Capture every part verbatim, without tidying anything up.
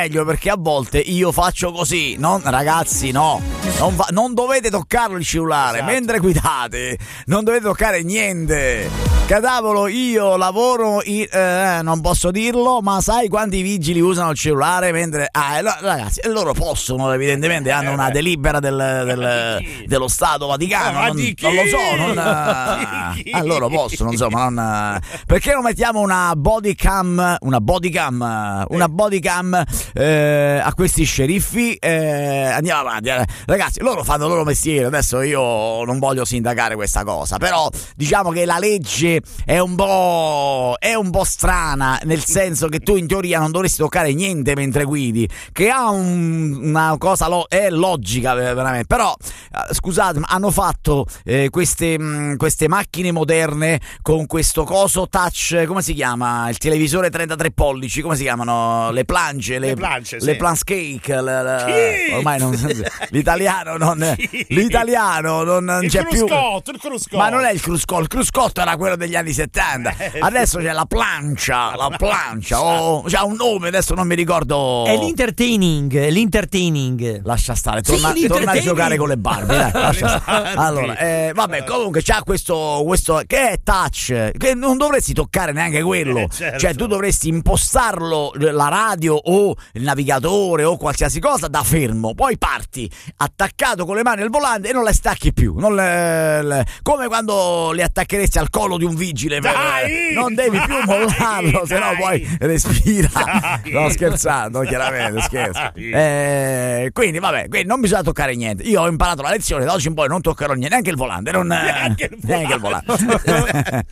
meglio, perché a volte io faccio così, non, ragazzi, no, non, va, non dovete toccarlo il cellulare, esatto. Mentre guidate non dovete toccare niente. Cadavolo, io lavoro in, eh, non posso dirlo, ma sai quanti vigili usano il cellulare mentre ah, eh, ragazzi, e loro possono, evidentemente hanno una delibera del, del, dello Stato Vaticano, non, non lo so, non, eh, ah, loro possono, insomma, non, perché non mettiamo una body cam, una body cam, una body cam eh, a questi sceriffi, eh, andiamo avanti, eh. Ragazzi, loro fanno il loro mestiere, adesso io non voglio sindacare questa cosa, però diciamo che la legge è un po' è un po' strana, nel senso che tu in teoria non dovresti toccare niente mentre guidi, che ha un, una cosa lo, è logica veramente, però eh, scusate, ma hanno fatto eh, queste, mh, queste macchine moderne con questo coso touch, come si chiama? Il televisore trentatré pollici, come si chiamano? Le planche, le, le, planche, le sì. plans cake, le, le, ormai non, l'italiano non sì. l'italiano non il c'è più, il cruscotto. Ma non è il cruscotto, il cruscotto era quello degli anni settanta, adesso c'è la plancia, la plancia, oh, c'ha un nome, adesso non mi ricordo. È l'entertaining, l'entertaining. Lascia stare, torna, sì, torna a giocare con le Barbie, dai, lascia stare. Allora, eh, vabbè, comunque c'ha questo, questo che è touch, che non dovresti toccare neanche quello, eh, certo. Cioè tu dovresti impostarlo, la radio o il navigatore o qualsiasi cosa da fermo, poi parti attaccato con le mani al volante e non le stacchi più, non le, le, come quando le attaccheresti al collo di un vigile, dai, non devi dai, più mollarlo, se no poi respira. Dai. No, scherzando, chiaramente, scherzo. Eh, quindi vabbè, quindi non bisogna toccare niente. Io ho imparato la lezione, da oggi in poi non toccherò niente, neanche il volante, non, neanche il volante. Neanche il volante.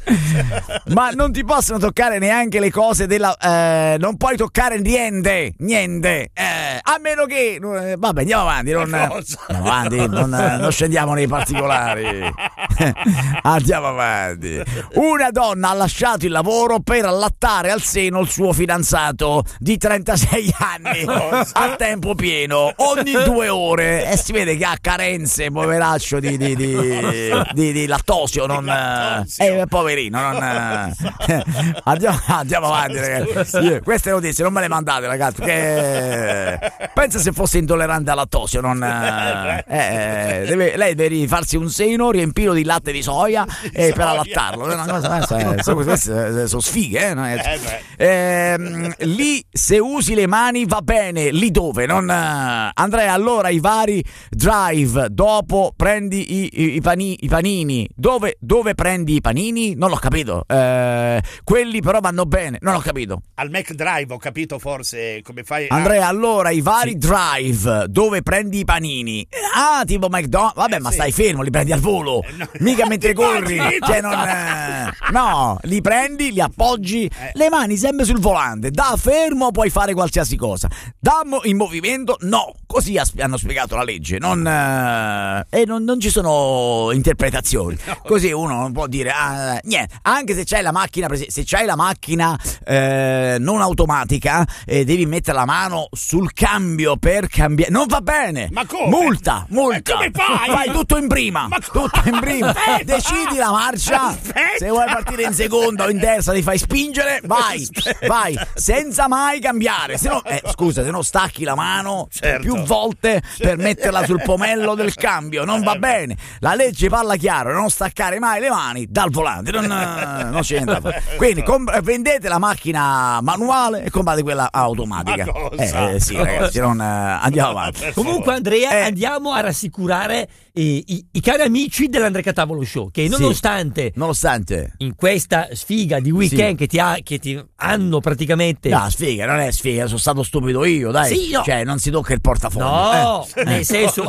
Ma non ti possono toccare neanche le cose della eh, non puoi toccare niente, niente. Eh, a meno che eh, vabbè, andiamo avanti, non, andiamo avanti, non, non scendiamo nei particolari. Andiamo avanti. Una donna ha lasciato il lavoro per allattare al seno il suo fidanzato di trentasei anni a tempo pieno ogni due ore, e si vede che ha carenze, poveraccio di, di, di, di, di lattosio, non eh, poverino, non eh. andiamo, andiamo avanti, ragazzi. Queste notizie non me le mandate, ragazzi, che pensa se fosse intollerante al lattosio, non eh, eh, deve, lei deve farsi un seno riempito di latte di soia e per allattarlo, è una cosa, eh, sono, queste sono sfighe, eh, no? eh, eh, lì se usi le mani va bene, lì dove non eh. Andrea, allora i vari drive, dopo prendi i, i, i, pani, i panini, dove, dove prendi i panini? Non l'ho capito, eh, quelli però vanno bene, non ho capito. Al McDrive ho capito, forse come fai a... Andrea, allora i vari sì. drive, dove prendi i panini? Ah, tipo McDonald's, vabbè, eh, ma sì. Stai fermo, li prendi al volo, eh, no. Mica mentre corri, cioè non eh, no, li prendi, li appoggi, eh. le mani sempre sul volante, da fermo puoi fare qualsiasi cosa, da mo- in movimento no, così hanno spiegato la legge, non eh, e non, non ci sono interpretazioni, no. Così uno non può dire ah, niente, anche se c'hai la macchina, se c'hai la macchina eh, non automatica e eh, devi mettere la mano sul cambio per cambiare, non va bene, ma come? multa, multa, ma come fai? Fai tutto in prima, ma tutto in prima, decidi la marcia, aspetta. Se vuoi partire in seconda o in terza ti fai spingere, vai, aspetta. vai, senza mai cambiare, se no, eh, scusa, se no stacchi la mano certo. più volte per metterla sul pomello del cambio, non va bene, la legge parla chiaro, non staccare mai le mani dal volante, non, non c'è niente, quindi com- vendete la macchina manuale e comprate quella automatica, eh, eh sì ragazzi, non, eh, andiamo avanti. Comunque Andrea, eh. andiamo a rassicurare i, i, i cari amici dell'Andrea Catavolo Show, che nonostante, sì, nonostante in questa sfiga di weekend sì. che, ti ha, che ti hanno praticamente no, sfiga, non è sfiga, sono stato stupido io, dai, sì, no. Cioè non si tocca il portafoglio, no, eh. nel senso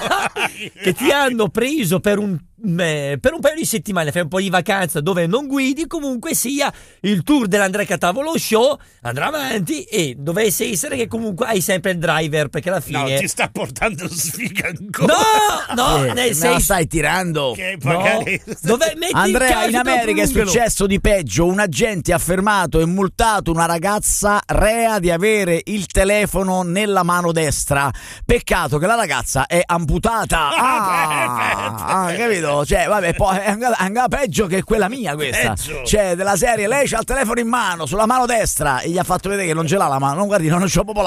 che ti hanno preso per un per un paio di settimane, fai un po' di vacanza dove non guidi, comunque sia il tour dell'Andrea Catavolo Show andrà avanti e dovesse essere che comunque hai sempre il driver, perché alla fine no, ti sta portando sfiga ancora, no, no, eh, nel senso me la stai tirando che magari... no. Dove metti Andrea, in America è successo di peggio, un agente ha fermato e multato una ragazza rea di avere il telefono nella mano destra, peccato che la ragazza è amputata, ah, ah capito? Cioè, vabbè, poi è ancora peggio che quella mia questa. Peggio. Cioè, della serie, lei c'ha il telefono in mano, sulla mano destra, e gli ha fatto vedere che non ce l'ha la mano. Non guardi, non c'ho proprio la